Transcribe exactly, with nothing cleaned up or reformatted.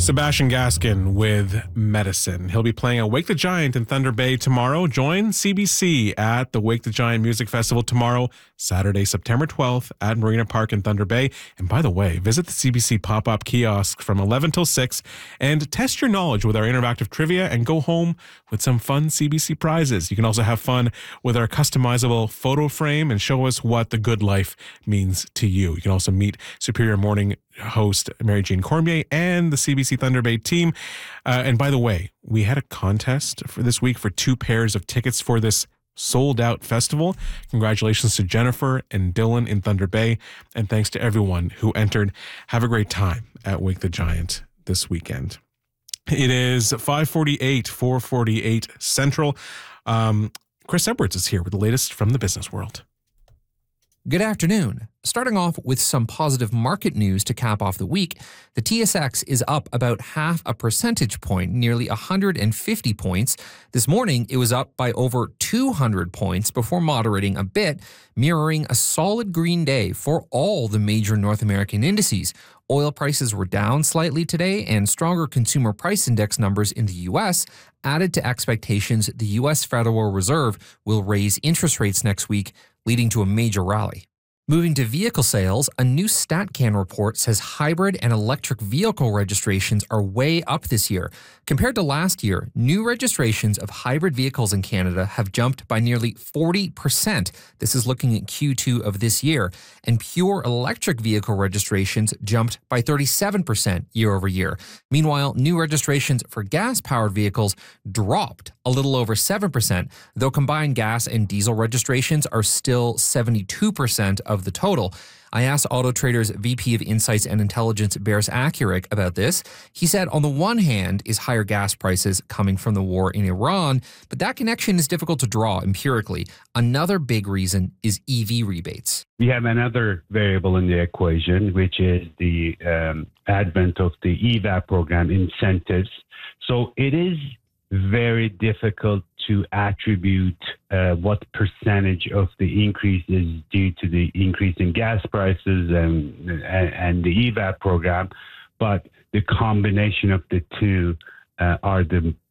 Sebastian Gaskin with Medicine. He'll be playing at Wake the Giant in Thunder Bay tomorrow. Join C B C at the Wake the Giant Music Festival tomorrow, Saturday, September twelfth at Marina Park in Thunder Bay. And by the way, visit the C B C pop-up kiosk from eleven till six and test your knowledge with our interactive trivia and go home with some fun C B C prizes. You can also have fun with our customizable photo frame and show us what the good life means to you. You can also meet Superior Morning host Mary Jane Cormier and the C B C Thunder Bay team. Uh, and by the way, we had a contest for this week for two pairs of tickets for this sold-out festival. Congratulations to Jennifer and Dylan in Thunder Bay, and thanks to everyone who entered. Have a great time at Wake the Giant this weekend. It is five forty-eight, four forty-eight Central. Um, Chris Edwards is here with the latest from the business world. Good afternoon. Starting off with some positive market news to cap off the week, the T S X is up about half a percentage point, nearly one hundred fifty points. This morning, it was up by over two hundred points before moderating a bit, mirroring a solid green day for all the major North American indices. Oil prices were down slightly today, and stronger consumer price index numbers in the U S added to expectations the U S Federal Reserve will raise interest rates next week, leading to a major rally. Moving to vehicle sales, a new StatCan report says hybrid and electric vehicle registrations are way up this year. Compared to last year, new registrations of hybrid vehicles in Canada have jumped by nearly forty percent. This is looking at Q two of this year. And pure electric vehicle registrations jumped by thirty-seven percent year over year. Meanwhile, new registrations for gas-powered vehicles dropped a little over seven percent, though combined gas and diesel registrations are still seventy-two percent of the total. I asked Auto Trader's V P of Insights and Intelligence, Bears Accurate, about this. He said, on the one hand, is higher gas prices coming from the war in Iran, but that connection is difficult to draw empirically. Another big reason is E V rebates. We have another variable in the equation, which is the um, advent of the E V A P program incentives. So it is very difficult to attribute uh, what percentage of the increase is due to the increase in gas prices and, and, and the E V A P program, but the combination of the two uh, are the